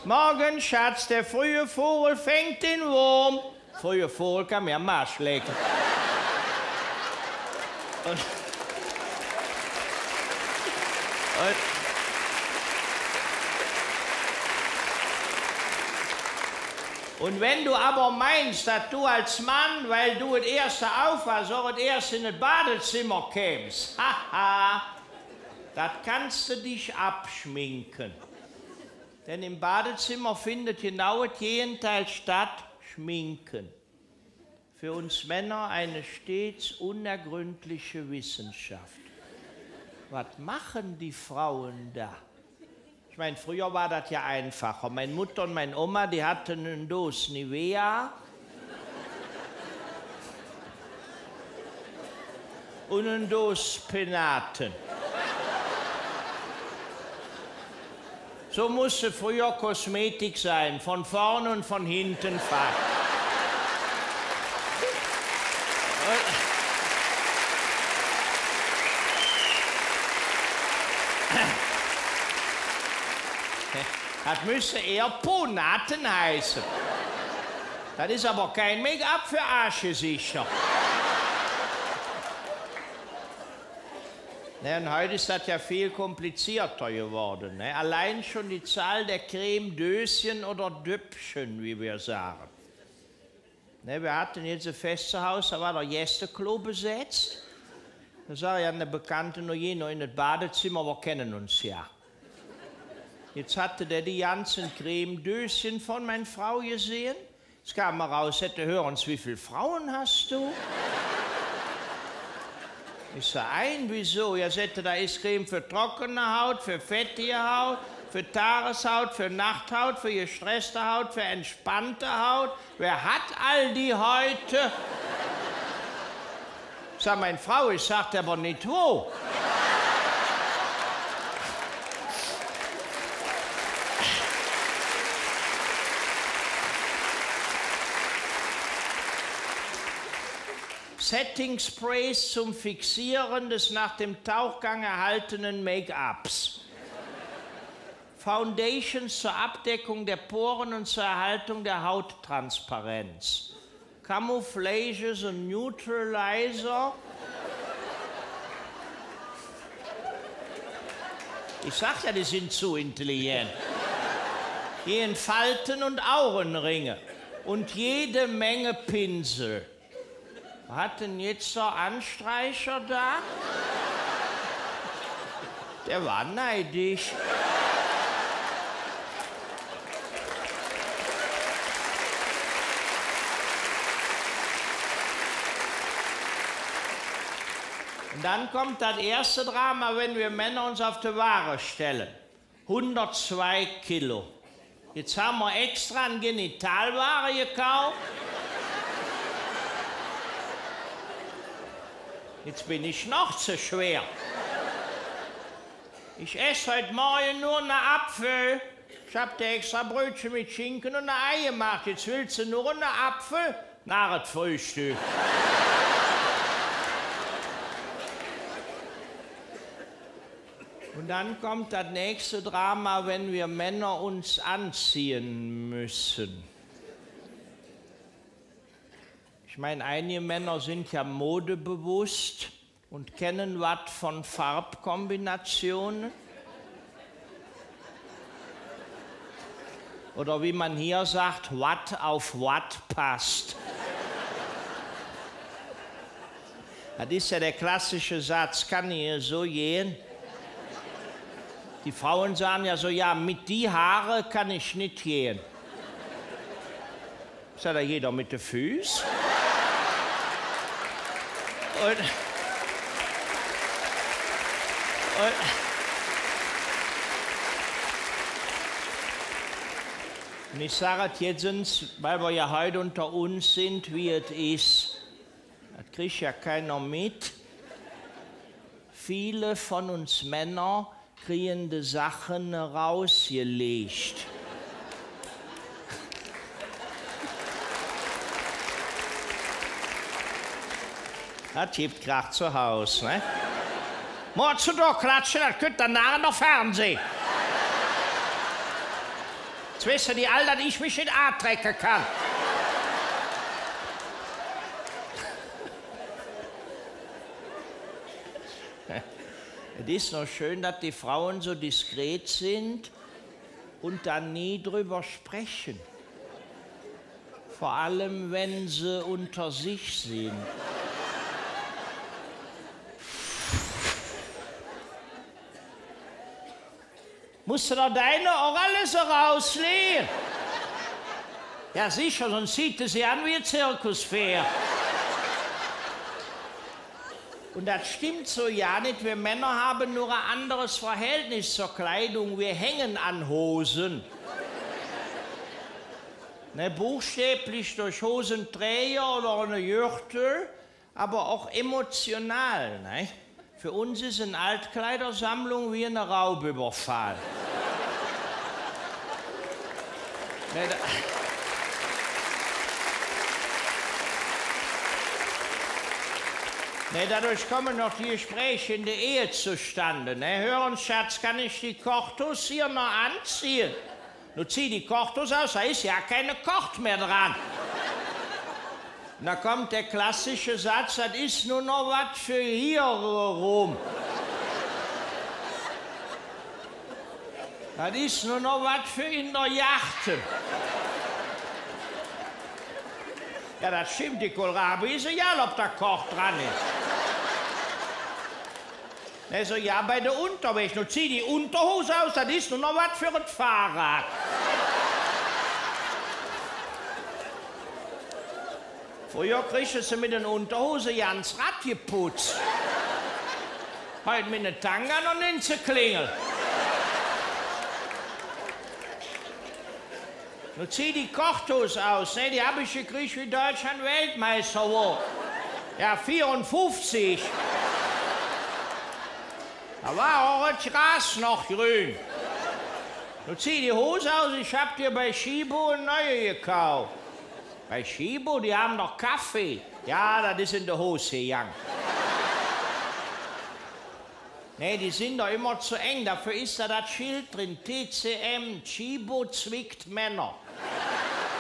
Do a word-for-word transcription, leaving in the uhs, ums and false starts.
Morgen, Schatz, der frühe Vogel fängt den Wurm. Frühe Vogel kann mir am Marsch lecken. Und, und, und wenn du aber meinst, dass du als Mann, weil du das erste aufwachst, auch das erste in das Badezimmer kämst, haha, das kannst du dich abschminken. Denn im Badezimmer findet genau das Gegenteil statt, Schminken. Für uns Männer eine stets unergründliche Wissenschaft. Was machen die Frauen da? Ich meine, früher war das ja einfacher. Meine Mutter und meine Oma, die hatten eine Dose Nivea und eine Dose Penaten. So musste früher Kosmetik sein, von vorne und von hinten fast. Das müsste eher Ponaten heißen. Das ist aber kein Make-up für Arschgesichter. Ne, und heute ist das ja viel komplizierter geworden. Ne? Allein schon die Zahl der Cremedöschen oder Döpfchen, wie wir sagen. Ne, wir hatten jetzt ein Festhaus, da war der Gästeklo besetzt. Da sag ich an der Bekannte noch je noch in das Badezimmer, wir kennen uns ja. Jetzt hatte der die ganzen Cremedöschen von meiner Frau gesehen. Es kam mal raus, hätte hören Sie, wie viele Frauen hast du? Ich sag, ein, wieso? Ja, sagte, da ist Creme für trockene Haut, für fettige Haut, für Tageshaut, für Nachthaut, für gestresste Haut, für entspannte Haut. Wer hat all die heute? Ich sag, meine Frau, ich sagte aber nicht wo. Setting Sprays zum Fixieren des nach dem Tauchgang erhaltenen Make-ups. Foundations zur Abdeckung der Poren und zur Erhaltung der Hauttransparenz. Camouflages und Neutralizer. Ich sag ja, die sind zu intelligent. Gehen Falten und Augenringe und jede Menge Pinsel. Hat denn jetzt der Anstreicher da? Der war neidisch. Und dann kommt das erste Drama, wenn wir Männer uns auf die Waage stellen. hundertzwei Kilo. Jetzt haben wir extra eine Genitalware gekauft. Jetzt bin ich noch zu schwer. Ich esse heute Morgen nur einen Apfel. Ich hab dir extra Brötchen mit Schinken und ein Ei gemacht. Jetzt willst du nur einen Apfel? Nach dem Frühstück. Und dann kommt das nächste Drama, wenn wir Männer uns anziehen müssen. Ich meine, einige Männer sind ja modebewusst und kennen was von Farbkombinationen. Oder wie man hier sagt, was auf was passt. Das ist ja der klassische Satz, kann hier so gehen? Die Frauen sagen ja so, ja, mit die Haare kann ich nicht gehen. Sagt ja jeder mit den Füßen. Und, und, und ich sage es jetzt, weil wir ja heute unter uns sind, wie es ist. Das kriegt ja keiner mit. Viele von uns Männern kriegen die Sachen rausgelegt. Das gibt Krach zu Hause, ne? Mal zu durchklatschen, das könnt ihr nachher noch Fernsehen. Jetzt wissen die alle, dass ich mich in A trecken kann. Es ist noch schön, dass die Frauen so diskret sind und dann nie drüber sprechen. Vor allem, wenn sie unter sich sind. Musst du doch deine auch alles so rauslegen? Ja, sicher, sonst sieht es sie an wie ein Zirkuspferd. Und das stimmt so ja nicht. Wir Männer haben nur ein anderes Verhältnis zur Kleidung. Wir hängen an Hosen. Ne, buchstäblich durch Hosenträger oder eine Gürtel, aber auch emotional. Ne? Für uns ist eine Altkleidersammlung wie eine Raubüberfall. Ne, da Ne, dadurch kommen noch die Gespräche in der Ehe zustande. Ne? Hören, Schatz, kann ich die Korthus hier noch anziehen? Du zieh die Korthus aus, da ist ja keine Kort mehr dran. Und da kommt der klassische Satz, das ist nur noch was für hier rum. Das ist nur noch was für in der Yachten. Ja, das stimmt, die Kohlrabi ist egal, ob da Koch dran ist. Er so, ja, bei der Unterwäsche. Nun zieh die Unterhose aus, das ist nur noch was für ein Fahrrad. Früher kriegst du mit den Unterhose ja ans Rad geputzt. Heute mit den Tangern und in sie klingeln. Nun zieh die Korthose aus, ne? Die habe ich gekriegt, wie Deutschland Weltmeister war. Ja, vierundfünfzig. Da war auch das Gras noch grün. Nun zieh die Hose aus, ich hab dir bei Schibo eine neue gekauft. Bei Schibo, die haben doch Kaffee. Ja, das ist in der Hose gegangen. Nee, die sind doch immer zu eng, dafür ist da das Schild drin. T C M, Schibo zwickt Männer.